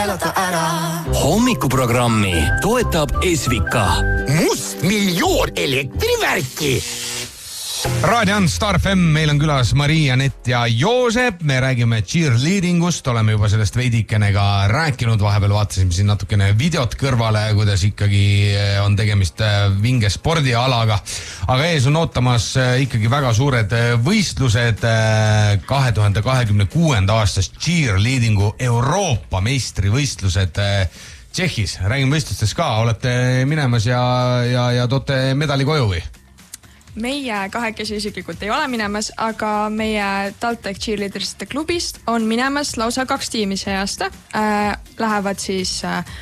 elada ära. Hommikuprogrammi toetab Esvika. Must miljoon elektrivärki. Raadio on Star FM, meil on külas Maria, Nett ja Joosep. Me räägime cheerleadingust, oleme juba sellest veidikene ka rääkinud. Vahepeal vaatasime siin natukene videot kõrvale, kuidas ikkagi on tegemist vinge spordialaga. Aga ees on ootamas ikkagi väga suured võistlused 2026. aastas cheerleadingu Euroopa meistrivõistlused Tšehhis. Räägime võistlustes ka, olete minemas ja toote medali koju või? Meie kahekesi isiklikult ei ole minemas, aga meie TalTech Cheerleadersite klubist on minemas lausa 2 tiimi see aasta. Lähevad siis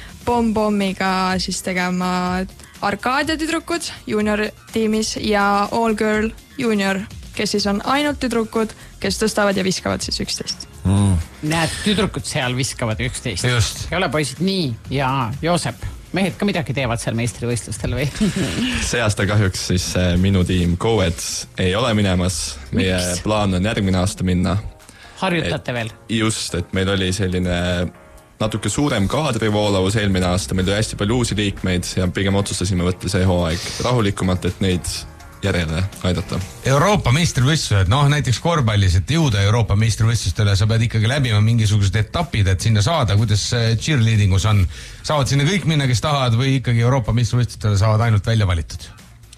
Bommiga siis tegema Arkadia tüdrukud junior tiimis ja All Girl junior, kes siis on ainult tüdrukud, kes tõstavad ja viskavad siis 11. Näed, tüdrukud seal viskavad 11. Just. Ei ole poisid nii ja Joosep. Mehed ka midagi teevad seal meistrivõistlustel või? See aasta kahjuks siis minu tiim Go-Ed ei ole minemas. Meie plaan on järgmine aasta minna. Harjutate veel? Just, et meil oli selline natuke suurem kaadrivoolavus eelmine aasta. Meil oli hästi palju uusi liikmeid ja pigem otsustasime võtta see hooaeg rahulikumalt, et neid järele aidata. Euroopa meistrivõistlused, näiteks korvpallis, et jõuda Euroopa meistrivõistlustele, sa pead ikkagi läbima mingisugused etapid, et sinna saada. Kuidas cheerleadingus on? Saavad sinna kõik minna, kes tahavad või ikkagi Euroopa meistrivõistlustele saavad ainult välja valitud?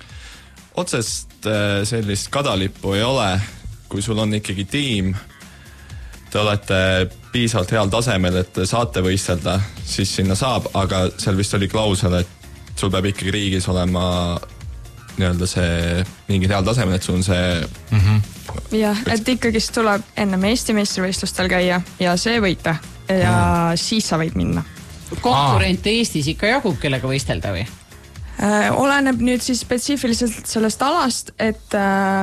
Otsest sellist kadalippu ei ole. Kui sul on ikkagi tiim, te olete piisavalt heal tasemel, et saate võistelda, siis sinna saab, aga seal vist oli klausel, et sul peab ikkagi riigis olema nii-öelda see mingi heal tasemel, et sul on see... Jah, et ikkagist tuleb enne Eesti meistrivõistlustel käia ja see võita ja siis sa võid minna. Konkurente Eestis ikka jagub, kellega võistelda või? Oleneb nüüd siis spetsiifiliselt sellest alast, et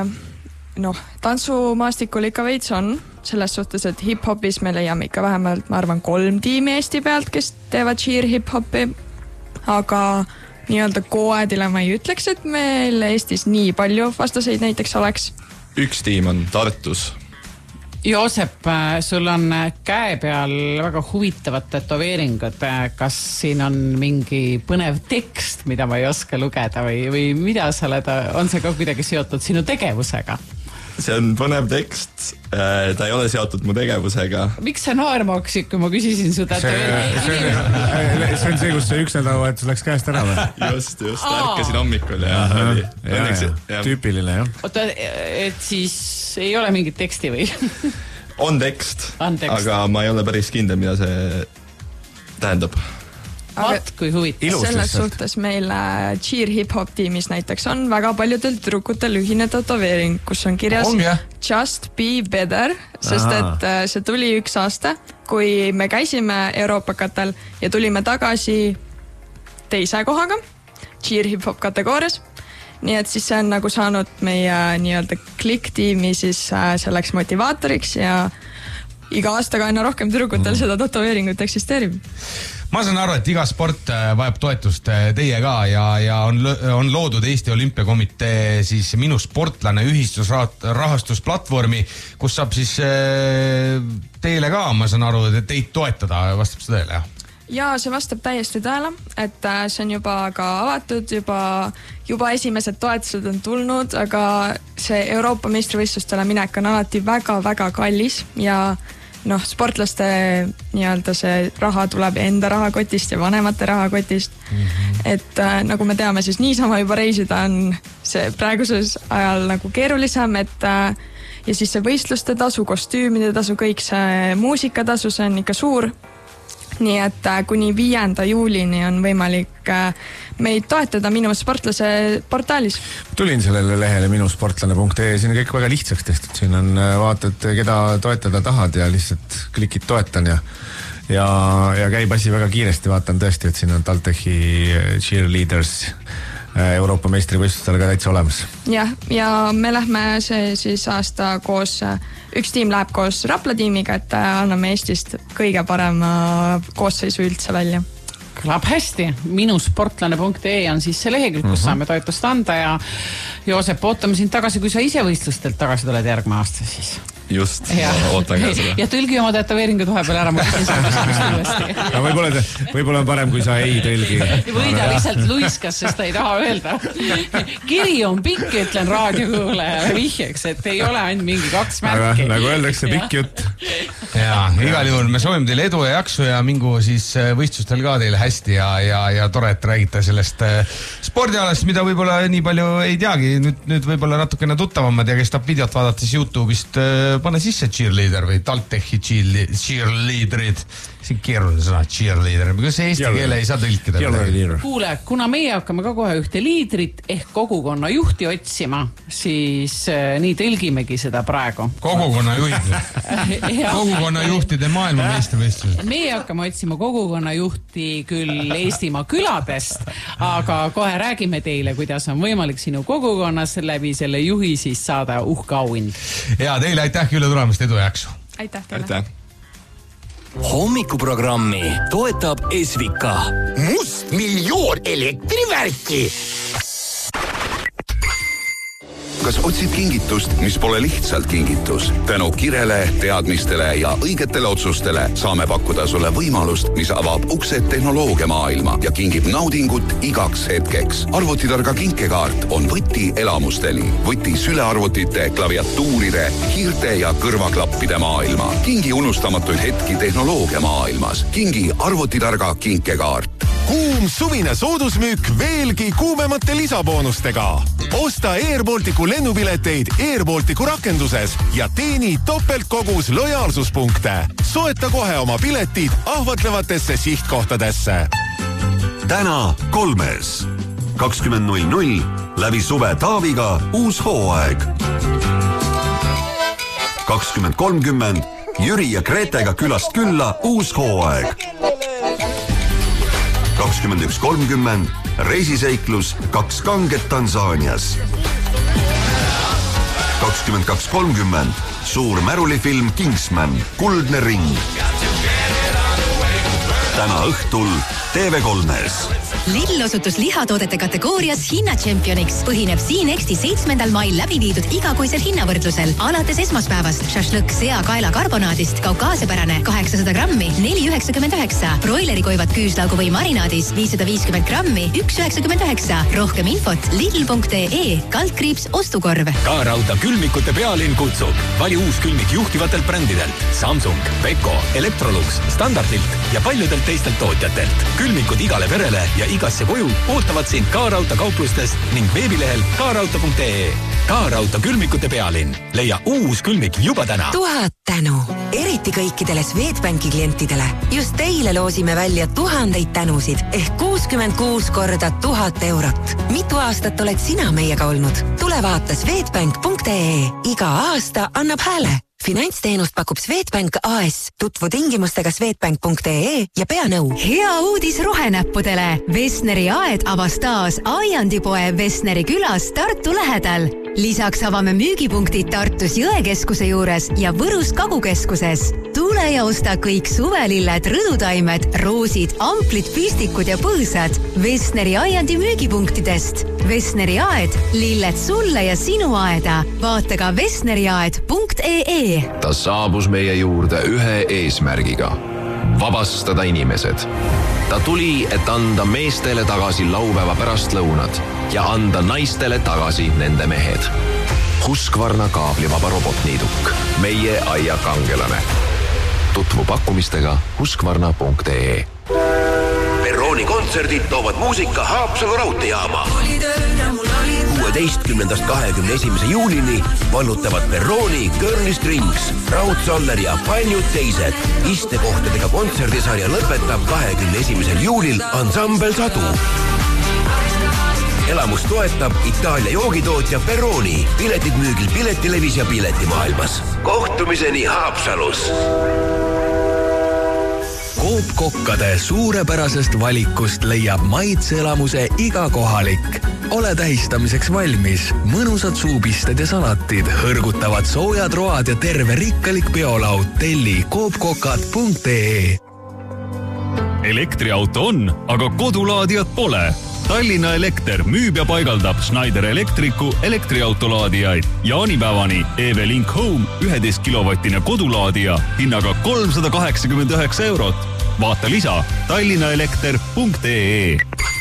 tantsumaastikul ikka veits on selles suhtes, et hip-hopis me leiame ikka vähemalt, ma arvan, 3 tiimi Eesti pealt, kes teevad cheer hip-hopi, aga nii-öelda Go-Edile ma ei ütleks, et meil Eestis nii palju vastaseid näiteks oleks. Üks tiim on Tartus. Joosep, sul on käe peal väga huvitavad tätoveeringud. Kas siin on mingi põnev tekst, mida ma ei oska lugeda või mida sa oled, on see ka kuidagi seotud sinu tegevusega? See on põnev tekst, ta ei ole seotud mu tegevusega. Miks sa naerma hakkasid, kui ma küsisin su tätoveeringut? See on see, kus see 1 nädalavahetus läks käest ära või? Just, ärkasin hommikul ja tüüpiline, jah. Oota, et siis ei ole mingit teksti või? On tekst, aga ma ei ole päris kindel, mida see tähendab. Vaat, kui huvitav. Selles suhtes meil cheer hip-hop tiimis näiteks on väga paljudel tüdrukutel ühine tätoveering, kus on kirjas Just be better, sest et see tuli 1 aasta, kui me käisime Euroopakatel ja tulime tagasi 2. kohaga cheer hip-hop kategoorias. Nii et siis see on nagu saanud meie nii-öelda klikk-tiimi siis selleks motivaatoriks ja iga aastaga aina rohkem tüdrukutel seda tätoveeringut eksisteerib. Ma saan aru, et iga sport vajab toetust teie ka ja on loodud Eesti Olümpiakomitee siis Minu sportlane ühistusrahastusplatvormi, kus saab siis teile ka, ma saan aru, et teid toetada, vastab see tõele, jah? Ja see vastab täiesti tõele, et see on juba ka avatud, juba esimesed toetused on tulnud, aga see Euroopa meistrivõistlustele minek on alati väga-väga kallis ja sportlaste nii-öelda see raha tuleb enda rahakotist ja vanemate rahakotist. Et nagu me teame, siis niisama juba reisida on see praeguses ajal nagu keerulisem, et ja siis see võistluste tasu, kostüümide tasu, kõik see muusikatasu, see on ikka suur. Nii et kuni 5. juulini on võimalik meid toetada Minu sportlase portaalis. Tulin sellele lehele minusportlane.ee, siin on kõik väga lihtsaks tehtud. Siin on vaatad, keda toetada tahad ja lihtsalt klikid toetan ja käib asi väga kiiresti. Vaatan tõesti, et siin on TalTechi cheerleaders Euroopa meistrivõistlustele ka täitsa olemas. Ja me lähme see siis aasta koos, üks tiim läheb koos Rapla tiimiga, et anname Eestist kõige parema koosseisu üldse välja. Kõlab hästi. Minusportlane.ee on siis see lehekülg, kus saame toetust anda ja Joosep, ootame sind tagasi, kui sa ise võistlustelt tagasi tuled järgmine aasta siis. just, ma ootan ka seda. Ja tõlgi oma tätoveeringud vahepeal ära, ma küsin seda küsimust uuesti. No, võib-olla on parem, kui sa ei tõlgi. Või ta lihtsalt luiskas, sest ta ei taha öelda. Kiri on pikk, ütlen raadiokuulajale vihjeks, et ei ole ainult mingi 2 märki. Nagu öeldakse, pikk jutt. Ja igal juhul me soovime teile edu ja jaksu ja mingu siis võistlustel ka teile hästi ja tore, et räägite sellest spordialast, mida võib-olla nii palju ei teagi. Nüüd võib-olla natukene tuttavamad ja kes tahab videot vaadates YouTube'ist pane sisse cheerleader või TalTechi cheerleaderid. Siin keeruline sõna cheerleader, because eesti keele ei saa tõlkida. Kuule, kuna meie hakkame ka kohe ühte liidrit ehk kogukonna juhti otsima, siis nii tõlgimegi seda praegu. Kogukonna juhtide maailmameistrivõistlused. Meie hakkame otsima kogukonna juhti küll Eestimaa küladest, aga kohe räägime teile, kuidas on võimalik sinu kogukonnas läbi selle juhi siis saada uhke auhind. Ja teile aitäh küll tulemast, edu ja jaksu. Aitäh teile. Hommikuprogrammi toetab Esvika. Must miljoon elektrivärki. Kas otsid kingitust, mis pole lihtsalt kingitus? Tänu kirele, teadmistele ja õigetele otsustele saame pakkuda sulle võimalust, mis avab uksed tehnoloogia maailma ja kingib naudingut igaks hetkeks. Arvutitarga kinkekaart on võti elamusteni. Võti sülearvutite, klaviatuuride, hiirte ja kõrvaklappide maailma. Kingi unustamatuid hetki tehnoloogia maailmas. Kingi arvutitarga kinkekaart. Kuum suvine soodusmüük veelgi kuumemate lisaboonustega. Osta Airbalticu lennupileteid Airbalticu rakenduses ja teeni topeltkogus lojaalsuspunkte. Soeta kohe oma piletid ahvatlevatesse sihtkohtadesse. Täna 3. 20.00 läbi suve Taaviga uus hooaeg. 20.30 Jüri ja Gretega külast külla uus hooaeg. 21.30 reisiseiklus 2 kanget Tansaanias. 22.30 suur märulifilm Kingsman, Kuldne ring. Täna õhtul TV3-s. Lidl osutus lihatoodete kategoorias hinnatšempioniks. Põhineb Siinexti 7. mail läbi viidud igakuisel hinnavõrdlusel. Alates esmaspäevast šašlõkk sea kaela karbonaadist kaukaasiapärane 800 grammi 4,99. Broileri koivad küüslaugu või marinaadis 550 grammi 1,99. Rohkem infot lidl.ee /ostukorv. K-Rauta külmikute pealinn kutsub. Vali uus külmik juhtivatelt brändidelt. Samsung, Beko, Electrolux, Standardilt ja paljudelt teistelt tootjatelt. Külmikud igale perele ja igasse koju ootavad sind K-Rauta kauplustest ning veebilehel krauta.ee. K-Rauta külmikute pealinn. Leia uus külmik juba täna. 1000 tänu. Eriti kõikidele Swedbanki klientidele. Just teile loosime välja 1000 tänusid ehk 66 korda 1000 eurot. Mitu aastat oled sina meiega olnud? Tule vaata swedbank.ee. Iga aasta annab hääle. Finantsteenust pakub Swedbank AS. Tutvu tingimustega swedbank.ee ja pea nõu. Hea uudis rohenäppudele. Vesneri aed avas taas aiandipoe Vesneri külas Tartu lähedal. Lisaks avame müügipunktid Tartus Jõekeskuse juures ja Võrus Kagukeskuses. Tule ja osta kõik suvelilled, rõdutaimed, roosid, amplid, püstikud ja põõsad Vesneri aiandi müügipunktidest. Vesneri aed, lilled sulle ja sinu aeda. Vaata ka vesneriaed.ee. Ta saabus meie juurde ühe eesmärgiga. Vabastada inimesed. Ta tuli, et anda meestele tagasi laupäeva pärastlõunad ja anda naistele tagasi nende mehed. Husqvarna kaablivaba robotniiduk. Meie aia kangelane. Tutvu pakkumistega husqvarna.ee. Perrooni kontserdid toovad muusika Haapsalu raudteejaama. 16. 21. juulini vallutavad Perrooni, Girly Strings, Raudsaller ja paljud teised. Istekohtadega kontserdisarja lõpetab 21. juulil ansambel Sadu. Elamus toetab Itaalia joogitootja Perrooni. Piletid müügil Piletilevis ja Piletimaailmas. Kohtumiseni Haapsalus. Coop kokkade suurepärasest valikust leiab maitseelamuse iga kohalik. Ole tähistamiseks valmis. Mõnusad suupisted ja salatid, hõrgutavad soojad road ja terve rikkalik biolaud. Telli coopkokad.ee. Elektriauto on, aga kodulaadijat pole. Tallinna Elekter müüb ja paigaldab Schneider Electricu elektriautolaadijaid. Jaanipäevani EV-Link Home 11 kilovatine kodulaadija hinnaga 389 €. Vaata lisa tallinnaelekter.ee.